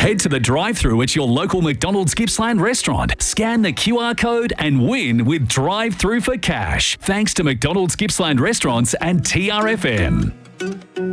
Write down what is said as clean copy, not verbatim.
Head to the drive-thru at your local McDonald's Gippsland restaurant. Scan the QR code and win with Drive-Thru for Cash. Thanks to McDonald's Gippsland Restaurants and TRFM.